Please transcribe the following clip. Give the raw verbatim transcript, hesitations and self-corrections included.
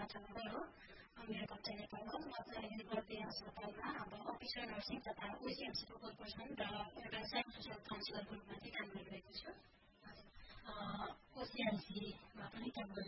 माध्यमबाट हो मेरो काम चाहिँ नेपालमा म चाहिँ गर्दै अस्पतालमा अब अफिसर नर्सिङ तथा ओसिएमसीको कोर्पोरेसन र एउटा साइको सोसियल काउन्सिलरको रूपमा चाहिँ काम गरिरहेको छु ओसिएमसीमा पनि काम